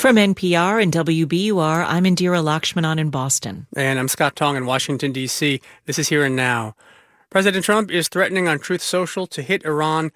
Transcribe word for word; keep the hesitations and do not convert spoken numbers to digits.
From N P R and W B U R, I'm Indira Lakshmanan in Boston. And I'm Scott Tong in Washington, D C. This is Here and Now. President Trump is threatening on Truth Social to hit Iran